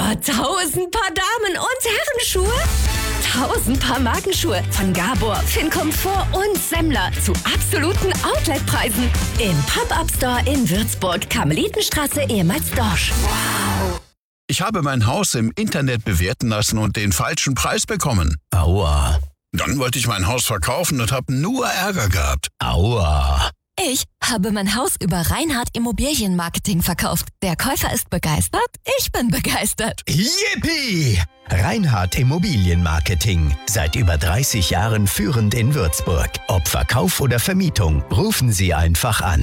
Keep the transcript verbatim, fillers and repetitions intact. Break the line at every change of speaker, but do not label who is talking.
tausend Paar Damen- und Herrenschuhe? Tausend Paar Markenschuhe von Gabor, Fincomfort und Semmler zu absoluten Outletpreisen. Im Pop-Up-Store in Würzburg, Karmelitenstraße, ehemals Dorsch. Wow!
Ich habe mein Haus im Internet bewerten lassen und den falschen Preis bekommen.
Aua.
Dann wollte ich mein Haus verkaufen und habe nur Ärger gehabt.
Aua.
Ich habe mein Haus über Reinhardt Immobilienmarketing verkauft. Der Käufer ist begeistert, ich bin begeistert.
Yippie! Reinhardt Immobilienmarketing. Seit über dreißig Jahren führend in Würzburg. Ob Verkauf oder Vermietung, rufen Sie einfach an.